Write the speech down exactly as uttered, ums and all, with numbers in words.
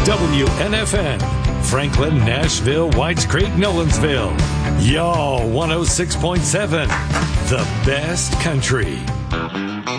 W N F N, Franklin, Nashville, Whites Creek, Nolensville. Y'all one oh six point seven, the best country.